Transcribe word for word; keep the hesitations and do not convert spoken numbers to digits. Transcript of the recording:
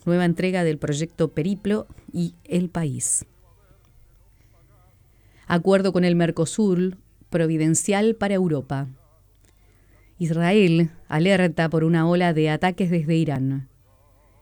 nueva entrega del proyecto Periplo y El País. Acuerdo con el Mercosur, providencial para Europa. Israel alerta por una ola de ataques desde Irán.